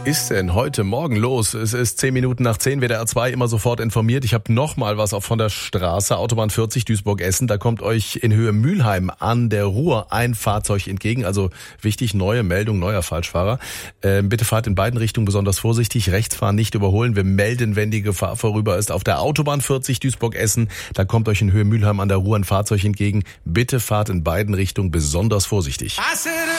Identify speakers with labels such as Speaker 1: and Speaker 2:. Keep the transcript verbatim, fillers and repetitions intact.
Speaker 1: ist denn heute Morgen los? Es ist zehn Minuten nach zehn, W D R zwei immer sofort informiert. Ich habe noch mal was auch von der Straße, Autobahn vierzig Duisburg-Essen. Da kommt euch in Höhe Mülheim an der Ruhr ein Fahrzeug entgegen. Also wichtig, neue Meldung, neuer Falschfahrer. Ähm, bitte fahrt in beiden Richtungen besonders vorsichtig. Rechts fahren nicht überholen. Wir melden, wenn die Gefahr vorüber ist. Auf der Autobahn vierzig Duisburg-Essen, da kommt euch in Höhe Mülheim an der Ruhr ein Fahrzeug entgegen. Bitte fahrt in beiden Richtungen besonders vorsichtig.